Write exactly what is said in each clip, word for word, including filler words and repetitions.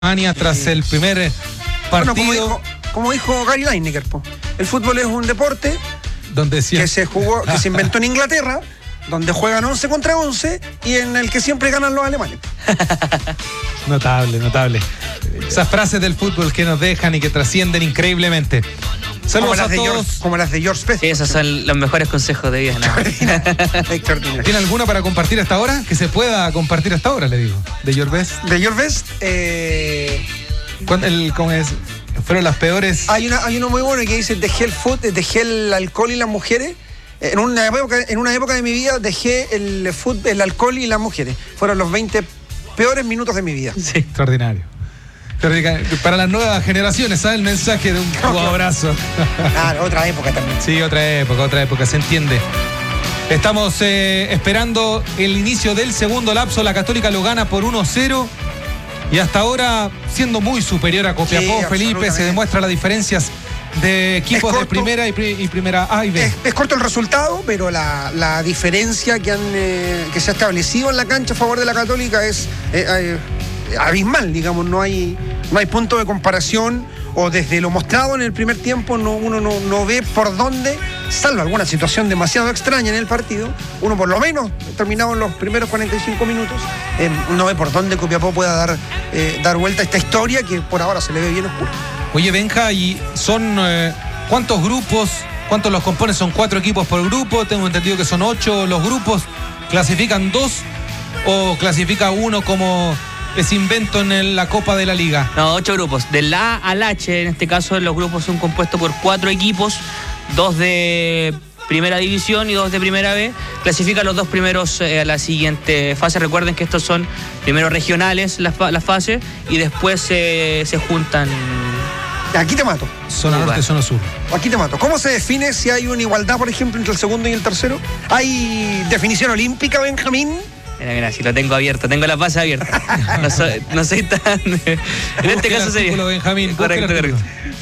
Alemania tras el primer partido. Bueno, como dijo, como dijo Gary Lineker, po, el fútbol es un deporte donde siempre... que se jugó, que se inventó en Inglaterra, donde juegan once contra once y en el que siempre ganan los alemanes. Notable, notable. Esas frases del fútbol que nos dejan y que trascienden increíblemente. Saludos a todos. George, como las de George Best. Sí, esos son los mejores consejos de vida. ¿No? Extraordinario. ¿Tiene alguna para compartir hasta ahora? Que se pueda compartir hasta ahora, le digo. ¿De George Best? De George Best, eh... El, ¿Cómo es? Fueron las peores... Hay, una, hay uno muy bueno que dice: dejé el food, dejé el alcohol y las mujeres. En una época, en una época de mi vida dejé el food, el alcohol y las mujeres. Fueron los veinte peores minutos de mi vida. Sí. Extraordinario. Para las nuevas generaciones, ¿sabes? El mensaje de un abrazo. Claro, otra época también. Sí, otra época, otra época, se entiende. Estamos eh, esperando el inicio del segundo lapso. La Católica lo gana por uno cero. Y hasta ahora, siendo muy superior a Copiapó, sí, Felipe, se demuestra las diferencias de equipos corto, de primera y, y primera A y B. Es, es corto el resultado, pero la, la diferencia que, han, eh, que se ha establecido en la cancha a favor de la Católica es eh, eh, abismal, digamos. No hay, no hay punto de comparación, o desde lo mostrado en el primer tiempo no, uno no, no ve por dónde, salvo alguna situación demasiado extraña en el partido, uno por lo menos, terminado en los primeros cuarenta y cinco minutos, eh, no ve por dónde Copiapó pueda dar, eh, dar vuelta a esta historia que por ahora se le ve bien oscura. Oye, Benja, ¿y son eh, cuántos grupos? ¿Cuántos los componen? ¿Son cuatro equipos por grupo? Tengo entendido que son ocho los grupos. ¿Clasifican dos o clasifica uno como ese invento en la Copa de la Liga? No, ocho grupos. Del A al H, en este caso, los grupos son compuestos por cuatro equipos, dos de primera división y dos de primera B. Clasifican los dos primeros eh, a la siguiente fase. Recuerden que estos son primero regionales las la fases y después eh, se juntan. Aquí te mato. Zona norte, bueno. Zona sur. Aquí te mato. ¿Cómo se define si hay una igualdad, por ejemplo, entre el segundo y el tercero? ¿Hay definición olímpica, Benjamín? Mira, mira, si lo tengo abierto, tengo la base abierta. No soy, no soy tan... En este caso sería... Benjamín, correcto, correcto.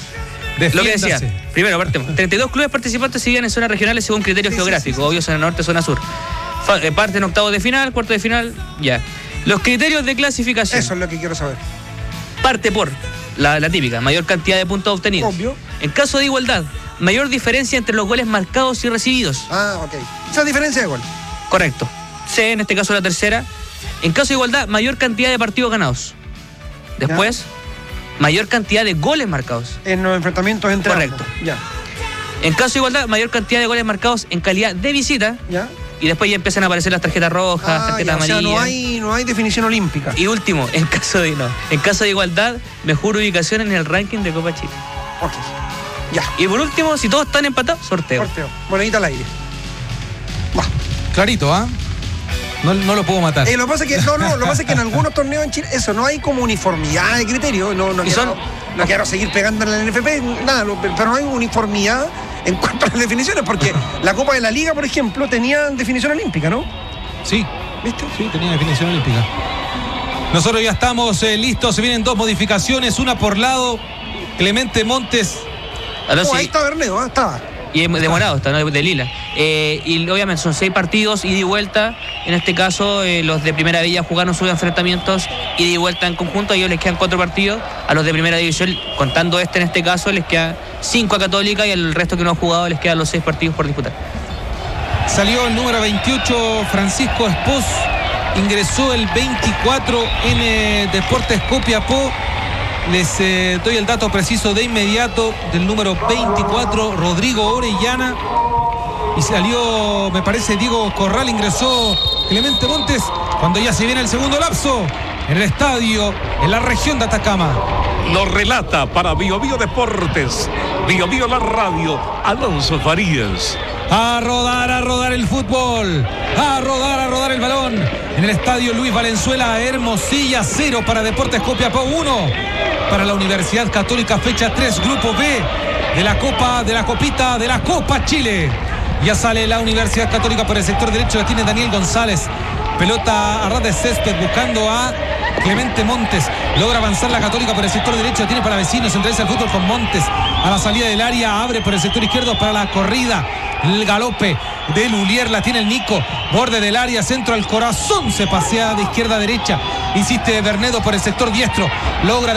Lo que decía, primero partemos. treinta y dos clubes participantes siguen en zonas regionales según criterio sí, geográfico. Sí, sí, sí. Obvio, zona norte, zona sur. Parten octavos de final, cuarto de final, ya. Los criterios de clasificación. Eso es lo que quiero saber. Parte por la, la típica, mayor cantidad de puntos obtenidos. Obvio. En caso de igualdad, mayor diferencia entre los goles marcados y recibidos. Ah, ok. Esa diferencia de gol. Correcto. C, en este caso la tercera. En caso de igualdad, mayor cantidad de partidos ganados. Después, ya. mayor cantidad de goles marcados. En los enfrentamientos entre Correcto. ambos. Ya. En caso de igualdad, mayor cantidad de goles marcados en calidad de visita. Ya. Y después ya empiezan a aparecer las tarjetas rojas, ah, tarjetas ya, amarillas. O sea, no hay, no hay definición olímpica. Y último, en caso de no. En caso de igualdad, mejor ubicación en el ranking de Copa Chile. Ok. Ya. Y por último, si todos están empatados, sorteo. Sorteo. Monedita al aire. Va. Clarito, ¿ah? ¿eh? No, no lo puedo matar. Eh, lo que pasa es que, no, no, lo que pasa es que en algunos torneos en Chile, eso, no hay como uniformidad de criterio. No, no, y quiero, son, no quiero seguir pegando en la N F P, nada, no, pero no hay uniformidad en cuanto a las definiciones, porque la Copa de la Liga, por ejemplo, tenía definición olímpica, ¿no? Sí. ¿Viste? Sí, tenía definición olímpica. Nosotros ya estamos eh, listos, se vienen dos modificaciones, una por lado, Clemente Montes. Oh, sí. Ahí está Berneo, ¿eh? Estaba. Y de morado está, ¿no? De lila. Eh, y obviamente son seis partidos, ida y vuelta. En este caso, eh, los de Primera Villa jugaron sus enfrentamientos ida y vuelta en conjunto. A ellos les quedan cuatro partidos. A los de Primera División, contando este en este caso, les quedan cinco a Católica y al resto que no han jugado les quedan los seis partidos por disputar. Salió el número veintiocho, Francisco Espós. Ingresó el veinticuatro en eh, Deportes Copiapó. Les eh, doy el dato preciso de inmediato del número veinticuatro, Rodrigo Orellana. Y salió, me parece, Diego Corral. Ingresó Clemente Montes cuando ya se viene el segundo lapso en el estadio, en la región de Atacama. Lo relata para Bio Bio Deportes, Bio Bio la radio, Alonso Farías. A rodar, a rodar el fútbol, a rodar, a rodar el balón. En el estadio Luis Valenzuela, Hermosilla, cero para Deportes Copiapó, uno para la Universidad Católica, fecha tres, grupo B de la Copa, de la Copita, de la Copa Chile. Ya sale la Universidad Católica por el sector derecho, la tiene Daniel González. Pelota a ras de césped buscando a Clemente Montes. Logra avanzar la Católica por el sector derecho, la tiene para Vecinos, centraliza el fútbol con Montes. A la salida del área, abre por el sector izquierdo para la corrida. El galope de Lulier, la tiene el Nico. Borde del área, centro al corazón, se pasea de izquierda a derecha. Insiste Bernedo por el sector diestro. Logra